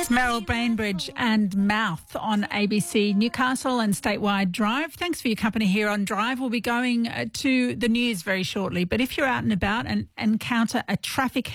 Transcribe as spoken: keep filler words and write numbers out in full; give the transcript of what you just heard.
Meryl Bainbridge and Mouth on A B C Newcastle and Statewide Drive. Thanks for your company here on Drive. We'll be going uh, to the news very shortly. But if you're out and about and encounter a traffic